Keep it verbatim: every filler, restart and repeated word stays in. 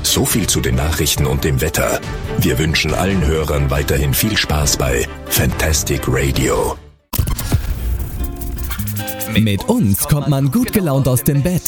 So viel zu den Nachrichten und dem Wetter. Wir wünschen allen Hörern weiterhin viel Spaß bei Fantastic Radio. Mit uns kommt man gut gelaunt aus dem Bett.